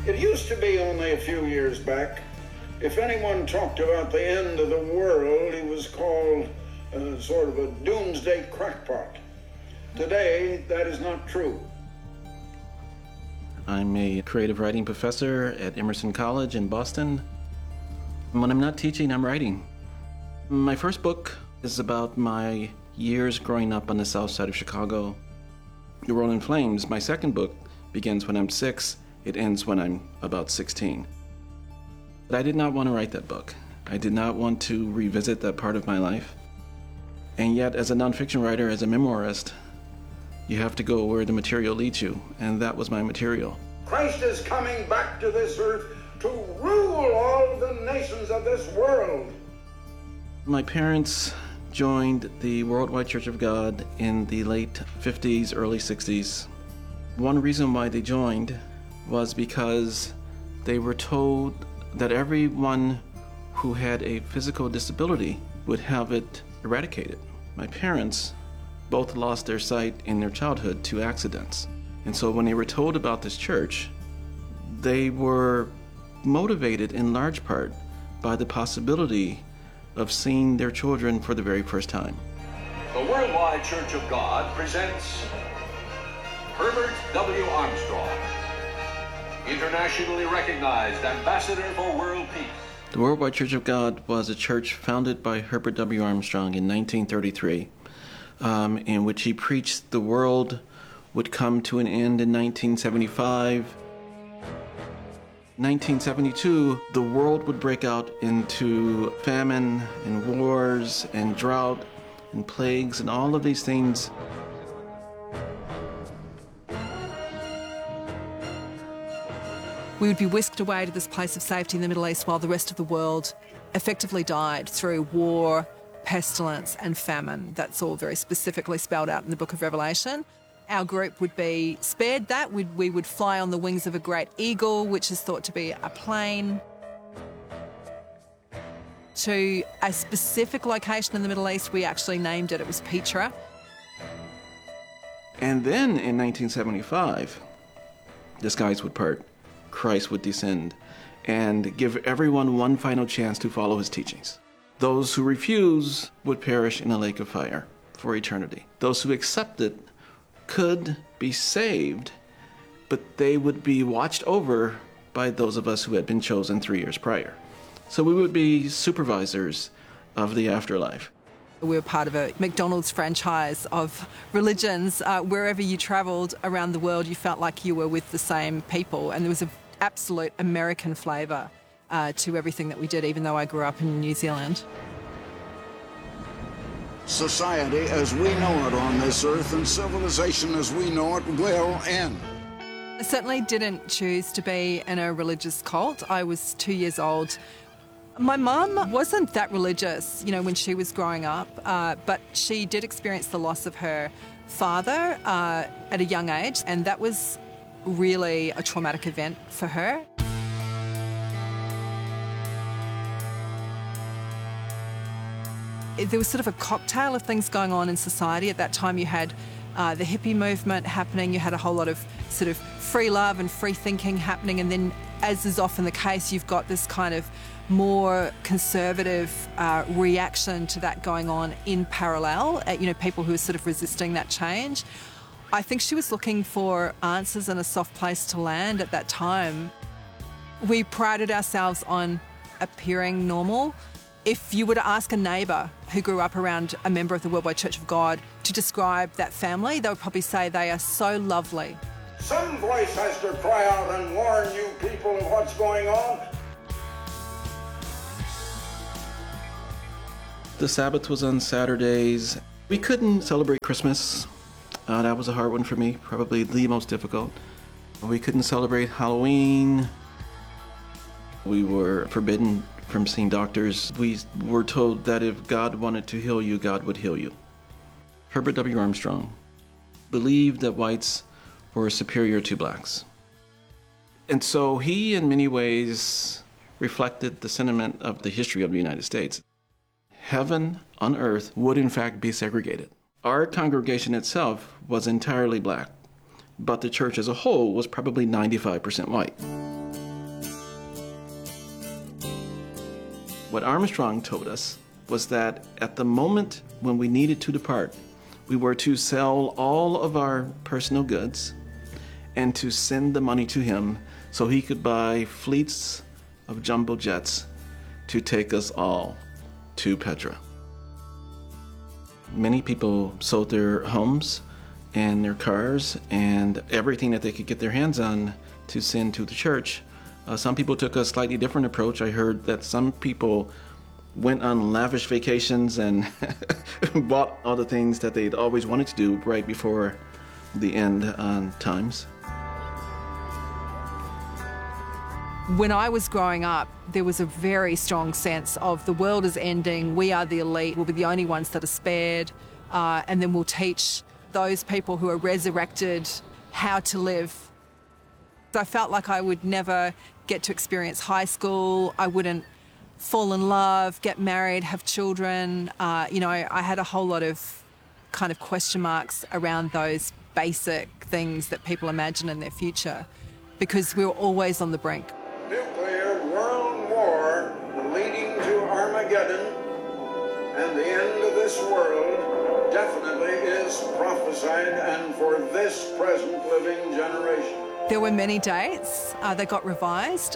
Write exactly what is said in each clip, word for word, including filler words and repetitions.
It used to be only a few years back, if anyone talked about the end of the world, he was called uh, sort of a doomsday crackpot. Today, that is not true. I'm a creative writing professor at Emerson College in Boston. When I'm not teaching, I'm writing. My first book is about my years growing up on the south side of Chicago. The World in Flames, my second book, begins when I'm six. It ends when I'm about sixteen. But I did not want to write that book. I did not want to revisit that part of my life. And yet, as a nonfiction writer, as a memoirist, you have to go where the material leads you, and that was my material. Christ is coming back to this earth to rule all the nations of this world. My parents joined the Worldwide Church of God in the late fifties, early sixties. One reason why they joined was because they were told that everyone who had a physical disability would have it eradicated. My parents both lost their sight in their childhood to accidents. And so when they were told about this church, they were motivated in large part by the possibility of seeing their children for the very first time. The Worldwide Church of God presents Herbert W. Armstrong, internationally recognized ambassador for world peace. The Worldwide Church of God was a church founded by Herbert W. Armstrong in nineteen thirty-three, um, in which he preached the world would come to an end in nineteen seventy-five. nineteen seventy-two, the world would break out into famine and wars and drought and plagues and all of these things. We would be whisked away to this place of safety in the Middle East while the rest of the world effectively died through war, pestilence and famine. That's all very specifically spelled out in the book of Revelation. Our group would be spared that. We'd, we would fly on the wings of a great eagle, which is thought to be a plane, to a specific location in the Middle East. We actually named it. It was Petra. And then in nineteen seventy-five, the skies would part. Christ would descend and give everyone one final chance to follow his teachings. Those who refuse would perish in a lake of fire for eternity. Those who accepted could be saved, but they would be watched over by those of us who had been chosen three years prior. So we would be supervisors of the afterlife. We were part of a McDonald's franchise of religions. Uh, wherever you travelled around the world, you felt like you were with the same people, and there was an absolute American flavour uh, to everything that we did, even though I grew up in New Zealand. Society as we know it on this earth and civilization as we know it will end. I certainly didn't choose to be in a religious cult. I was two years old. My mum wasn't that religious, you know, when she was growing up, uh, but she did experience the loss of her father uh, at a young age, and that was really a traumatic event for her. There was sort of a cocktail of things going on in society. At that time you had uh, the hippie movement happening, you had a whole lot of sort of free love and free thinking happening, and then, as is often the case, you've got this kind of more conservative uh, reaction to that going on in parallel, uh, you know, people who are sort of resisting that change. I think she was looking for answers and a soft place to land at that time. We prided ourselves on appearing normal. If you were to ask a neighbour who grew up around a member of the Worldwide Church of God to describe that family, they would probably say they are so lovely. Some voice has to cry out and warn you people of what's going on. The Sabbath was on Saturdays. We couldn't celebrate Christmas. Uh, that was a hard one for me, probably the most difficult. We couldn't celebrate Halloween. We were forbidden from seeing doctors. We were told that if God wanted to heal you, God would heal you. Herbert W. Armstrong believed that whites were superior to blacks. And so he, in many ways, reflected the sentiment of the history of the United States. Heaven on earth would in fact be segregated. Our congregation itself was entirely black, but the church as a whole was probably ninety-five percent white. What Armstrong told us was that at the moment when we needed to depart, we were to sell all of our personal goods and to send the money to him so he could buy fleets of jumbo jets to take us all to Petra. Many people sold their homes and their cars and everything that they could get their hands on to send to the church. Uh, some people took a slightly different approach. I heard that some people went on lavish vacations and bought all the things that they'd always wanted to do right before the end on times. When I was growing up, there was a very strong sense of the world is ending, we are the elite, we'll be the only ones that are spared, uh, and then we'll teach those people who are resurrected how to live. I felt like I would never get to experience high school, I wouldn't fall in love, get married, have children. Uh, you know, I had a whole lot of kind of question marks around those basic things that people imagine in their future because we were always on the brink. Nuclear world war leading to Armageddon and the end of this world definitely is prophesied, and for this present living generation. There were many dates uh, that got revised.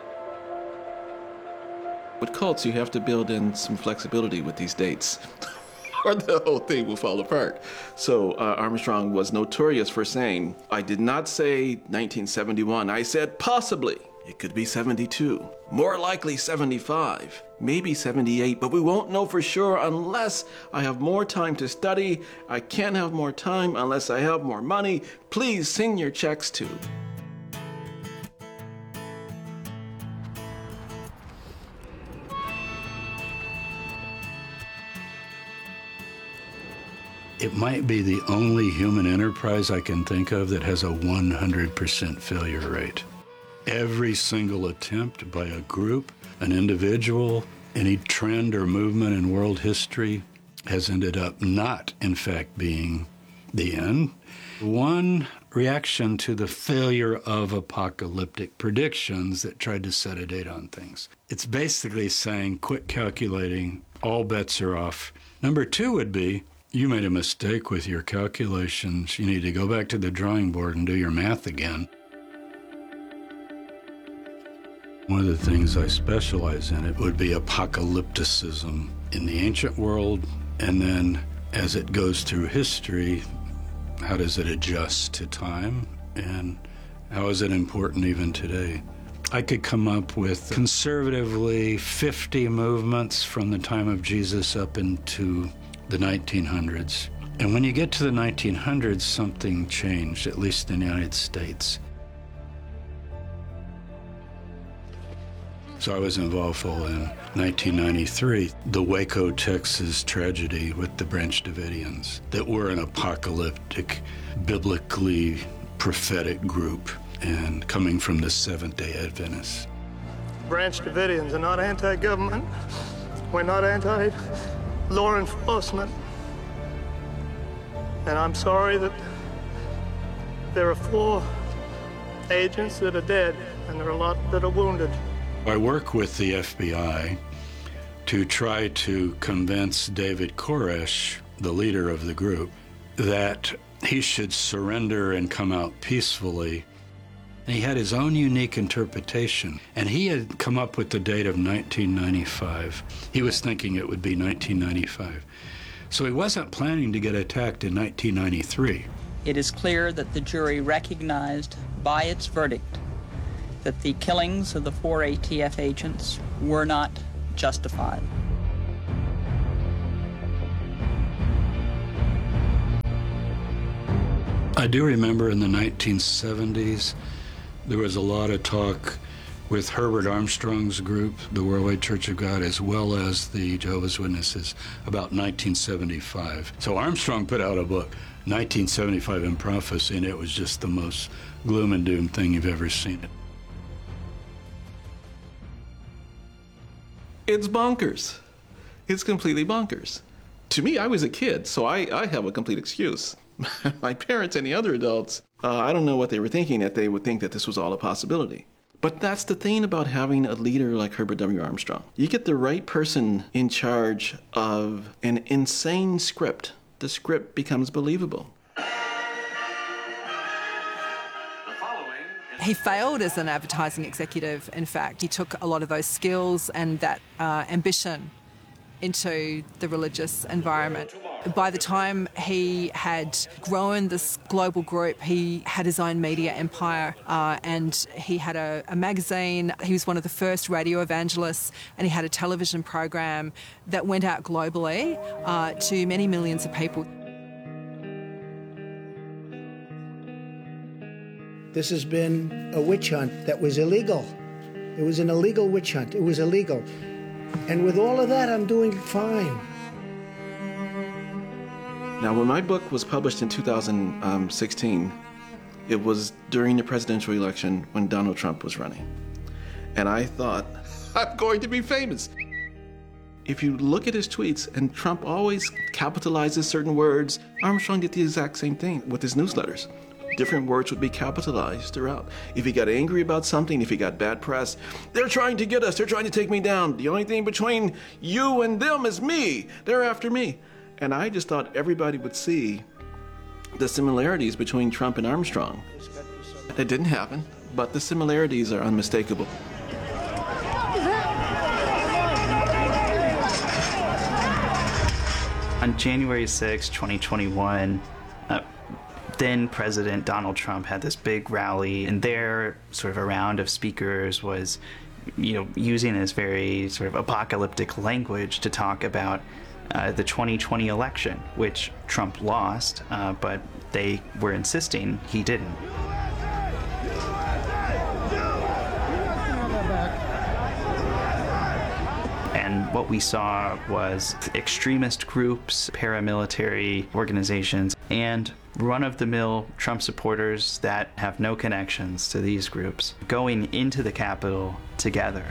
With cults, you have to build in some flexibility with these dates, or the whole thing will fall apart. So uh, Armstrong was notorious for saying, I did not say nineteen seventy-one, I said possibly. It could be seventy-two, more likely seventy-five, maybe seventy-eight, but we won't know for sure unless I have more time to study. I can't have more time unless I have more money. Please send your checks to. It might be the only human enterprise I can think of that has a one hundred percent failure rate. Every single attempt by a group, an individual, any trend or movement in world history has ended up not, in fact, being the end. One reaction to the failure of apocalyptic predictions that tried to set a date on things. It's basically saying, quit calculating, all bets are off. Number two would be, you made a mistake with your calculations. You need to go back to the drawing board and do your math again. One of the things I specialize in it would be apocalypticism in the ancient world, and then as it goes through history, how does it adjust to time, and how is it important even today? I could come up with conservatively fifty movements from the time of Jesus up into the nineteen hundreds. And when you get to the nineteen hundreds, something changed, at least in the United States. So I was involved full in nineteen ninety-three, the Waco, Texas tragedy with the Branch Davidians, that were an apocalyptic, biblically prophetic group, and coming from the Seventh-day Adventists. Branch Davidians are not anti-government. We're not anti-law enforcement. And I'm sorry that there are four agents that are dead, and there are a lot that are wounded. I work with the F B I to try to convince David Koresh, the leader of the group, that he should surrender and come out peacefully. And he had his own unique interpretation, and he had come up with the date of nineteen ninety-five. He was thinking it would be nineteen ninety-five. So he wasn't planning to get attacked in nineteen ninety-three. It is clear that the jury recognized by its verdict that the killings of the four A T F agents were not justified. I do remember in the nineteen seventies, there was a lot of talk with Herbert Armstrong's group, the Worldwide Church of God, as well as the Jehovah's Witnesses, about nineteen seventy-five. So Armstrong put out a book, nineteen seventy-five in Prophecy, and it was just the most gloom and doom thing you've ever seen. It's bonkers. It's completely bonkers. To me, I was a kid, so I, I have a complete excuse. My parents and the other adults, uh, I don't know what they were thinking, that they would think that this was all a possibility. But that's the thing about having a leader like Herbert W. Armstrong. You get the right person in charge of an insane script. The script becomes believable. He failed as an advertising executive, in fact. He took a lot of those skills and that uh, ambition into the religious environment. By the time he had grown this global group, he had his own media empire uh, and he had a, a magazine. He was one of the first radio evangelists, and he had a television program that went out globally uh, to many millions of people. This has been a witch hunt that was illegal. It was an illegal witch hunt. It was illegal. And with all of that, I'm doing fine. Now, when my book was published in two thousand sixteen, it was during the presidential election when Donald Trump was running. And I thought, I'm going to be famous. If you look at his tweets, and Trump always capitalizes certain words, Armstrong did the exact same thing with his newsletters. Different words would be capitalized throughout. If he got angry about something, if he got bad press, they're trying to get us, they're trying to take me down. The only thing between you and them is me. They're after me. And I just thought everybody would see the similarities between Trump and Armstrong. It didn't happen, but the similarities are unmistakable. On January sixth, twenty twenty-one, uh, then President Donald Trump had this big rally, and there, sort of a round of speakers was, you know, using this very sort of apocalyptic language to talk about uh, the twenty twenty election, which Trump lost, uh, but they were insisting he didn't. And what we saw was extremist groups, paramilitary organizations, and run-of-the-mill Trump supporters that have no connections to these groups going into the Capitol together.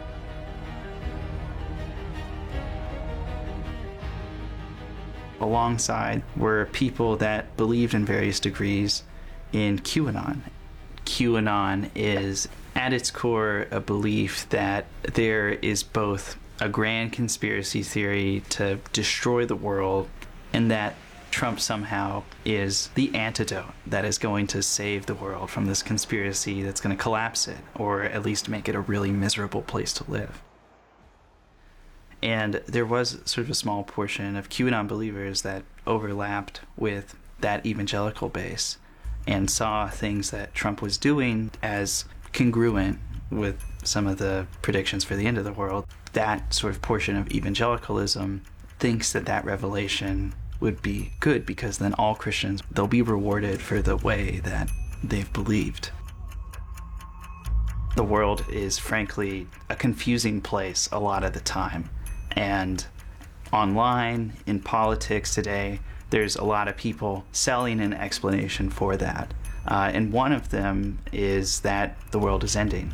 Alongside were people that believed in various degrees in QAnon. QAnon is, at its core, a belief that there is both a grand conspiracy theory to destroy the world, and that Trump somehow is the antidote that is going to save the world from this conspiracy that's going to collapse it, or at least make it a really miserable place to live. And there was sort of a small portion of QAnon believers that overlapped with that evangelical base and saw things that Trump was doing as congruent with some of the predictions for the end of the world. That sort of portion of evangelicalism thinks that that revelation would be good, because then all Christians, they'll be rewarded for the way that they've believed. The world is frankly a confusing place a lot of the time, and online, in politics today, there's a lot of people selling an explanation for that, uh, and one of them is that the world is ending.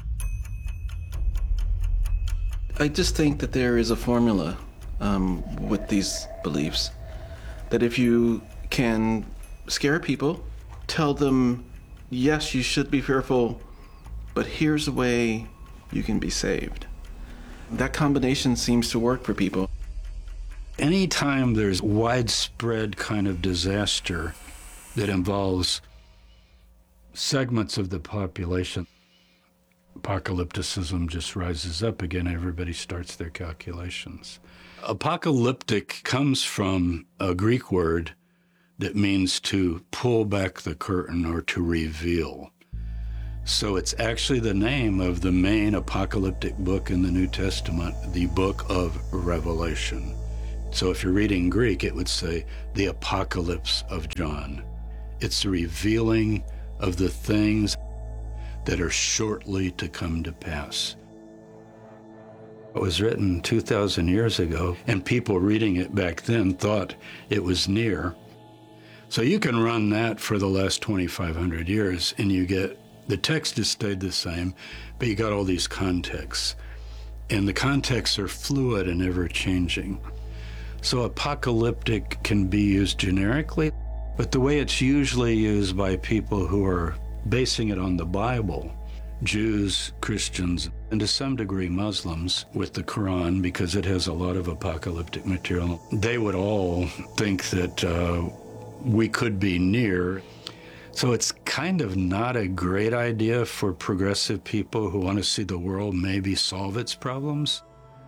I just think that there is a formula um, with these beliefs, that if you can scare people, tell them, yes, you should be fearful, but here's a way you can be saved. That combination seems to work for people. Anytime there's widespread kind of disaster that involves segments of the population, apocalypticism just rises up again. Everybody starts their calculations. Apocalyptic comes from a Greek word that means to pull back the curtain or to reveal. So it's actually the name of the main apocalyptic book in the New Testament, the Book of Revelation. So if you're reading Greek, it would say the Apocalypse of John. It's the revealing of the things that are shortly to come to pass. It was written two thousand years ago, and people reading it back then thought it was near. So you can run that for the last twenty-five hundred years, and you get, the text has stayed the same, but you got all these contexts. And the contexts are fluid and ever-changing. So apocalyptic can be used generically, but the way it's usually used by people who are basing it on the Bible Jews, Christians, and to some degree Muslims with the Quran, because it has a lot of apocalyptic material. They would all think that uh, we could be near. So it's kind of not a great idea for progressive people who want to see the world maybe solve its problems.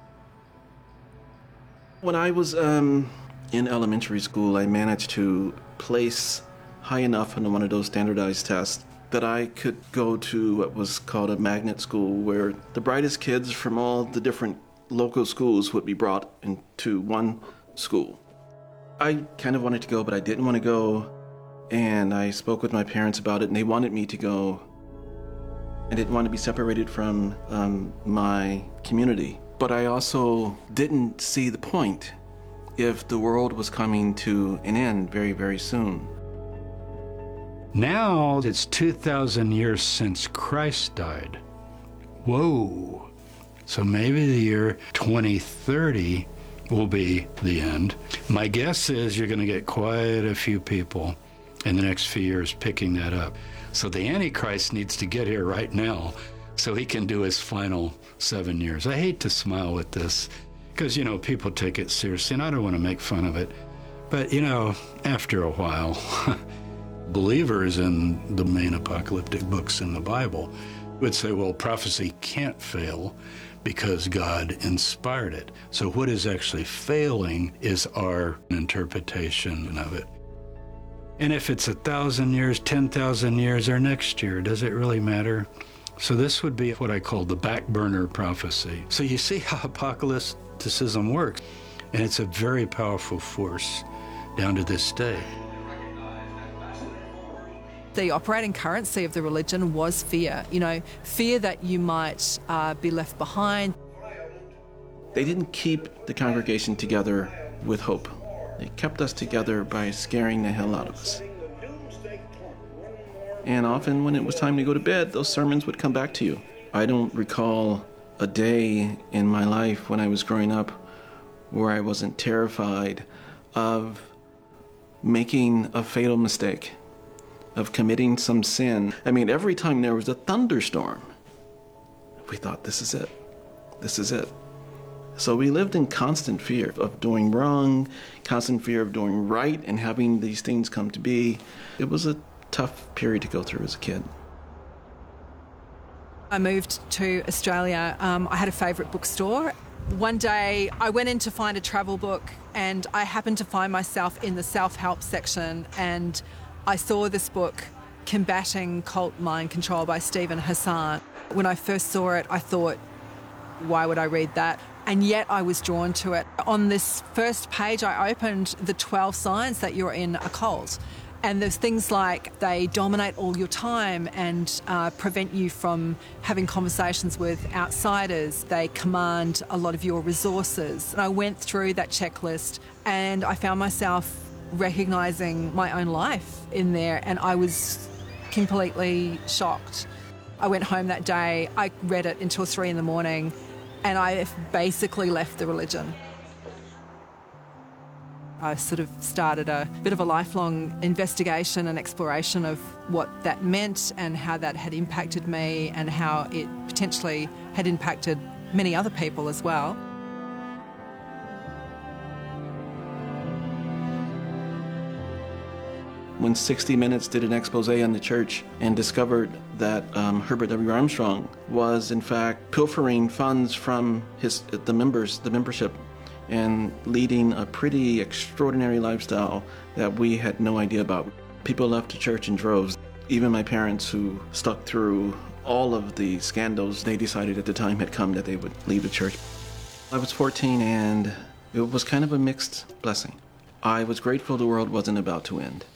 When I was um, in elementary school, I managed to place high enough on one of those standardized tests that I could go to what was called a magnet school, where the brightest kids from all the different local schools would be brought into one school. I kind of wanted to go, but I didn't want to go, and I spoke with my parents about it, and they wanted me to go. I didn't want to be separated from um, my community, but I also didn't see the point if the world was coming to an end very, very soon. Now it's two thousand years since Christ died. Whoa. So maybe the year twenty thirty will be the end. My guess is you're going to get quite a few people in the next few years picking that up. So the Antichrist needs to get here right now so he can do his final seven years. I hate to smile at this because, you know, people take it seriously, and I don't want to make fun of it. But, you know, after a while, believers in the main apocalyptic books in the Bible would say, well, prophecy can't fail because God inspired it. So what is actually failing is our interpretation of it. And if it's a thousand years, ten thousand years, or next year, does it really matter? So this would be what I call the back burner prophecy. So you see how apocalypticism works, and it's a very powerful force down to this day. The operating currency of the religion was fear, you know, fear that you might uh, be left behind. They didn't keep the congregation together with hope. They kept us together by scaring the hell out of us. And often when it was time to go to bed, those sermons would come back to you. I don't recall a day in my life when I was growing up where I wasn't terrified of making a fatal mistake, of committing some sin. I mean, every time there was a thunderstorm, we thought, this is it. This is it. So we lived in constant fear of doing wrong, constant fear of doing right and having these things come to be. It was a tough period to go through as a kid. I moved to Australia. Um, I had a favourite bookstore. One day I went in to find a travel book, and I happened to find myself in the self-help section, and I saw this book, Combating Cult Mind Control by Stephen Hassan. When I first saw it, I thought, why would I read that? And yet I was drawn to it. On this first page, I opened the twelve signs that you're in a cult. And there's things like they dominate all your time and uh, prevent you from having conversations with outsiders. They command a lot of your resources. And I went through that checklist, and I found myself recognising my own life in there, and I was completely shocked. I went home that day, I read it until three in the morning, and I basically left the religion. I sort of started a bit of a lifelong investigation and exploration of what that meant and how that had impacted me and how it potentially had impacted many other people as well. When sixty minutes did an expose on the church and discovered that um, Herbert W. Armstrong was in fact pilfering funds from his the members, the membership, and leading a pretty extraordinary lifestyle that we had no idea about. People left the church in droves. Even my parents, who stuck through all of the scandals, they decided at the time had come that they would leave the church. I was fourteen, and it was kind of a mixed blessing. I was grateful the world wasn't about to end.